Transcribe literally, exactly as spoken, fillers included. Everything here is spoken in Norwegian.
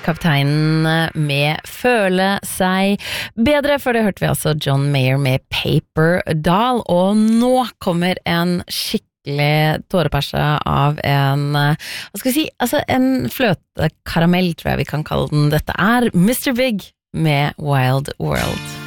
Kapteinen med Føle seg bedre, for det hørte vi altså John Mayer med Paper Doll, og nå kommer en skikkelig tåreperse av en, hva skal vi si, altså en fløtekaramell, tror jeg vi kan kalle den. Dette er mister Big med Wild World.